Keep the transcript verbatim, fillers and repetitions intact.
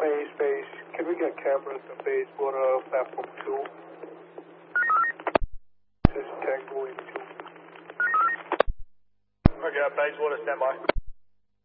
Space, space. Can we get cameras to phase water platform two? This is Tango eighty-two. Okay, phase water, stand by.